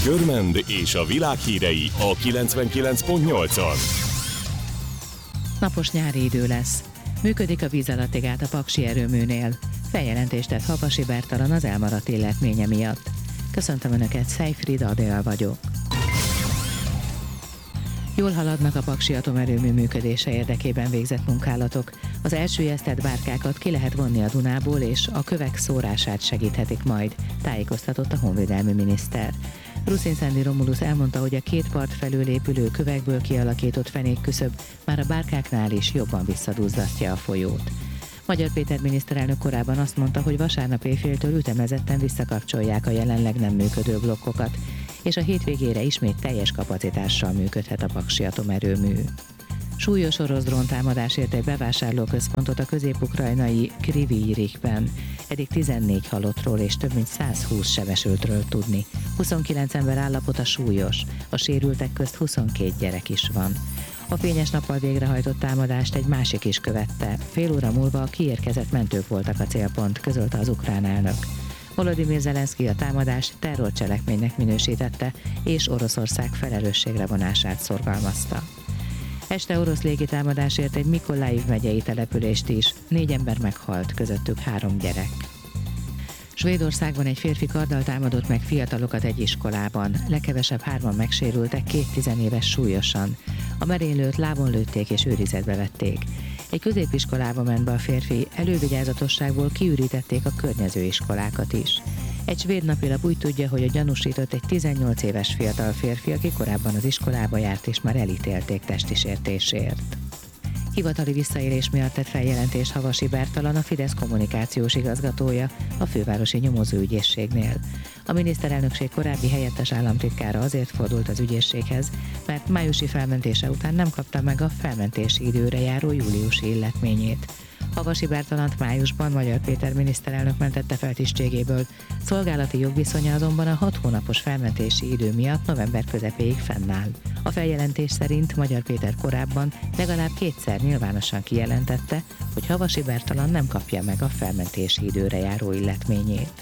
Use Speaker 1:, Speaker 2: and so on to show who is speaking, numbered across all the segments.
Speaker 1: Körmend és a világ hírei a 99.8-on.
Speaker 2: Napos nyári idő lesz. Működik a vízalattigát a Paksi erőműnél. Feljelentést tett Havasi Bertalan az elmaradt illetménye miatt. Köszöntöm Önöket, Szejfrid Adél vagyok. Jól haladnak a Paksi atomerőmű működése érdekében végzett munkálatok. Az elsüllyesztett bárkákat ki lehet vonni a Dunából, és a kövek szórását segíthetik majd, tájékoztatott a honvédelmi miniszter. Ruszin-Szendi Romulus elmondta, hogy a két part felől épülő kövekből kialakított fenékküszöb már a bárkáknál is jobban visszaduzzasztja a folyót. Magyar Péter miniszterelnök korábban azt mondta, hogy vasárnap éjféltől ütemezetten visszakapcsolják a jelenleg nem működő blokkokat, és a hétvégére ismét teljes kapacitással működhet a Paksi atomerőmű. Súlyos orosz dróntámadás érte egy bevásárlóközpontot a közép-ukrajnai Kryvyi Rihben. Eddig 14 halottról és több mint 120 sebesültről tudni. 29 ember állapota súlyos, a sérültek közt 22 gyerek is van. A fényes nappal végrehajtott támadást egy másik is követte. Fél óra múlva kiérkezett mentők voltak a célpont, közölte az ukrán elnök. Volodymyr Zelenszky a támadást terrorcselekménynek minősítette, és Oroszország felelősségre vonását szorgalmazta. Este orosz légitámadásért egy Mikolaiv megyei települést is, 4 ember meghalt, közöttük 3 gyerek. Svédországban egy férfi karddal támadott meg fiatalokat egy iskolában, legkevesebb 3-an megsérültek, 2 tizenéves súlyosan. A merénylőt lábon lőtték és őrizetbe vették. Egy középiskolába ment be a férfi, elővigyázatosságból kiürítették a környező iskolákat is. Egy svéd napilap úgy tudja, hogy a gyanúsított egy 18 éves fiatal férfi, aki korábban az iskolába járt és már elítélték testi sértésért. Hivatali visszaélés miatt tett feljelentést Havasi Bertalan, a Fidesz kommunikációs igazgatója a fővárosi nyomozóügyészségnél. A miniszterelnökség korábbi helyettes államtitkára azért fordult az ügyészséghez, mert májusi felmentése után nem kapta meg a felmentési időre járó júliusi illetményét. Havasi Bertalant májusban Magyar Péter miniszterelnök mentette fel tisztségéből, szolgálati jogviszonya azonban a 6 hónapos felmentési idő miatt november közepéig fennáll. A feljelentés szerint Magyar Péter korábban legalább 2-szer nyilvánosan kijelentette, hogy Havasi Bertalan nem kapja meg a felmentési időre járó illetményét.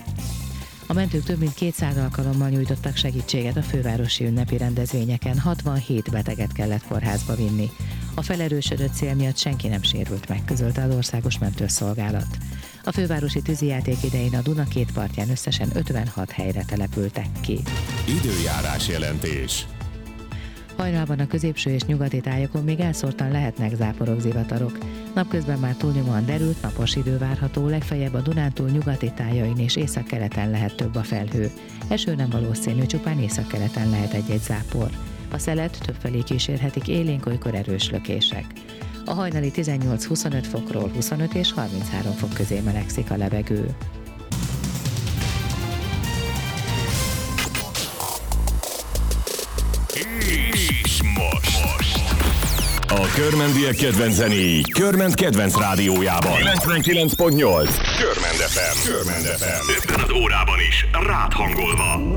Speaker 2: A mentők több mint 200 alkalommal nyújtottak segítséget a fővárosi ünnepi rendezvényeken, 67 beteget kellett kórházba vinni. A felerősödött szél miatt senki nem sérült meg, közölte az Országos Mentőszolgálat. A fővárosi tűzijáték idején a Duna két partján összesen 56 helyre települtek ki.
Speaker 1: Időjárás jelentés.
Speaker 2: Hajnalban a középső és nyugati tájakon még elszórtan lehetnek záporok, zivatarok. Napközben már túlnyomóan derült, napos idő várható, legfeljebb a Dunántúl nyugati tájain és északkeleten lehet több a felhő. Eső nem valószínű, csupán északkeleten lehet egy-egy zápor. A szelet többfelé kísérhetik élénk, olykor erős lökések. A hajnali 18-25 fokról 25 és 33 fok közé melegszik a levegő.
Speaker 1: És most a körmendiek kedvenc zenéi Körmend kedvenc rádiójában 99.8 Körmend FM. Körmend FM.
Speaker 3: 50 órában is rád hangolva.